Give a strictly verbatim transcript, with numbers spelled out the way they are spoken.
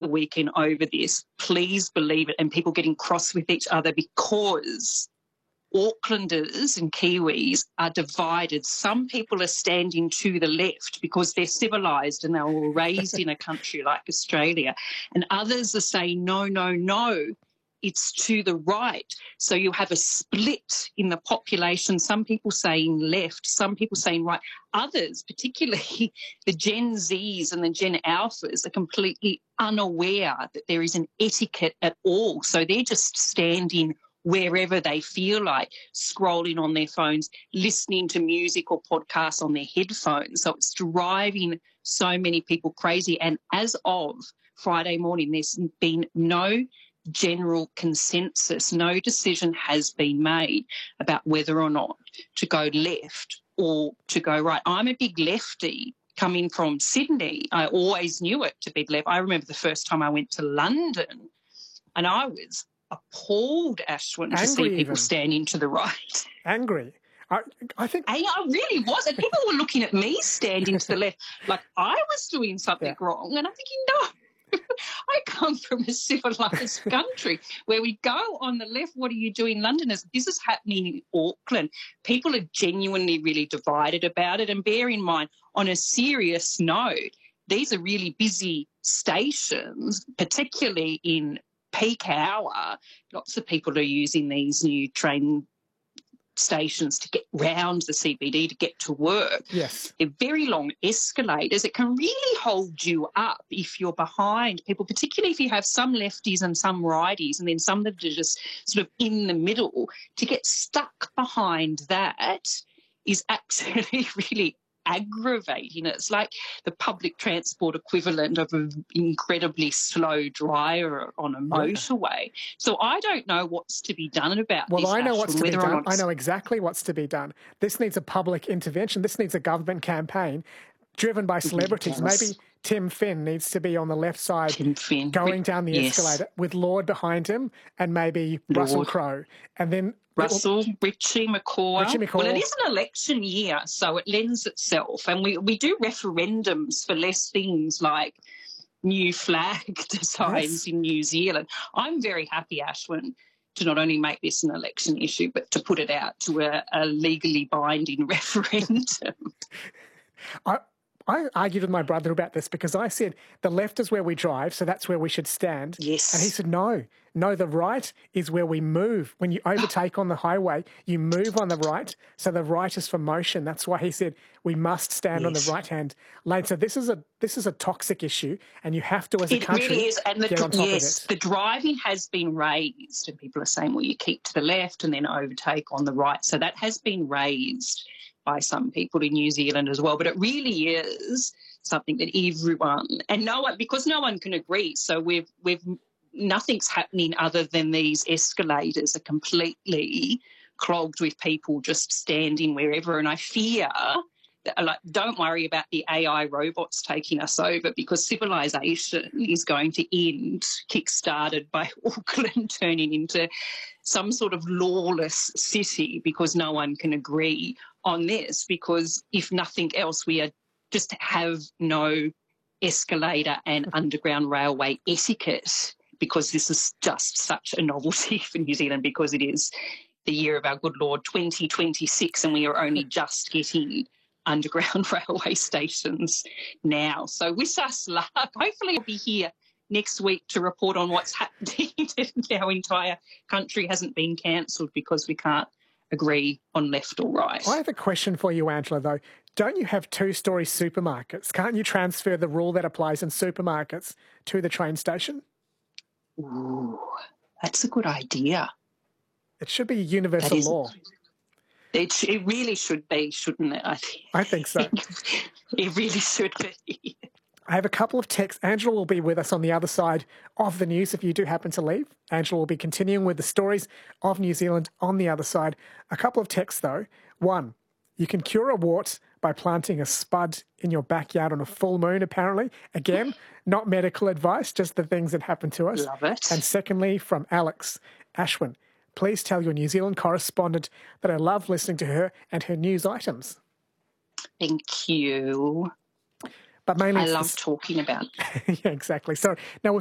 weekend over this. Please believe it. And people getting cross with each other because Aucklanders and Kiwis are divided. Some people are standing to the left because they're civilised and they were raised in a country like Australia, and others are saying, no, no, no, it's to the right. So you have a split in the population, some people saying left, some people saying right. Others, particularly the Gen Zs and the Gen Alphas, are completely unaware that there is an etiquette at all. So they're just standing wherever they feel like, scrolling on their phones, listening to music or podcasts on their headphones. So it's driving so many people crazy. And as of Friday morning, there's been no general consensus. No decision has been made about whether or not to go left or to go right. I'm a big lefty. Coming from Sydney, I always knew it to be left. I remember the first time I went to London and I was appalled, Ashwin, to see people even. standing to the right. Angry. I, I think... I, I really was. And people were looking at me standing to the left like I was doing something yeah. wrong. And I'm thinking, no, I come from a civilised country where we go on the left. What are you doing, Londoners? This is happening in Auckland. People are genuinely really divided about it. And bear in mind, on a serious note, these are really busy stations, particularly in peak hour. Lots of people are using these new train stations to get round the C B D to get to work. Yes. They're very long escalators. It can really hold you up if you're behind people, particularly if you have some lefties and some righties and then some that are just sort of in the middle. To get stuck behind that is actually really aggravating. It's like the public transport equivalent of an incredibly slow driver on a motorway. Yeah. So I don't know what's to be done about well, this. Well, I know what's to be done. I it's... know exactly what's to be done. This needs a public intervention. This needs a government campaign driven by celebrities. Yes. Maybe Tim Finn needs to be on the left side going down the yes. escalator with Lord behind him and maybe Lord. Russell Crowe. And then Russell, Richie McCaw. Richie McCaw. Well, it is an election year, so it lends itself. And we, we do referendums for less things like new flag designs yes. in New Zealand. I'm very happy, Ashwin, to not only make this an election issue, but to put it out to a, a legally binding referendum. I, I argued with my brother about this because I said the left is where we drive, so that's where we should stand. Yes. And he said, no, no, the right is where we move. When you overtake on the highway, you move on the right, so the right is for motion. That's why he said we must stand yes. on the right-hand lane. So this is a this is a toxic issue, and you have to, as a it country, really is. And the, get on top yes, of it. The driving has been raised, and people are saying, well, you keep to the left and then overtake on the right. So that has been raised by some people in New Zealand as well. But it really is something that everyone, and no one, because no one can agree. So we've, we've, nothing's happening other than these escalators are completely clogged with people just standing wherever. And I fear that, like, don't worry about the A I robots taking us over, because civilization is going to end, kick-started by Auckland turning into some sort of lawless city because no one can agree on this, because if nothing else, we are just have no escalator and underground railway etiquette, because this is just such a novelty for New Zealand, because it is the year of our good Lord twenty twenty-six and we are only just getting underground railway stations now. So wish us luck. Hopefully I'll be here next week to report on what's happening. Our entire country hasn't been cancelled because we can't agree on left or right. I have a question for you, Angela, though. Don't you have two-storey supermarkets? Can't you transfer the rule that applies in supermarkets to the train station? Ooh, that's a good idea. It should be universal is, law. It, it really should be, shouldn't it? I think, I think so. It really should be. I have a couple of texts. Angela will be with us on the other side of the news if you do happen to leave. Angela will be continuing with the stories of New Zealand on the other side. A couple of texts, though. One, you can cure a wart by planting a spud in your backyard on a full moon, apparently. Again, not medical advice, just the things that happen to us. Love it. And secondly, from Alex, Ashwin, please tell your New Zealand correspondent that I love listening to her and her news items. Thank you. But mainly I love talking about it. Yeah, exactly. So now